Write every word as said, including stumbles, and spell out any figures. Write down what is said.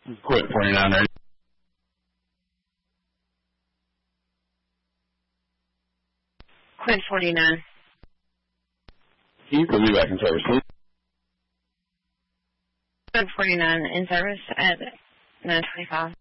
Quit forty-nine ready. Quit forty-nine. Keith will be back in service. Quit forty-nine in service at nine twenty-five.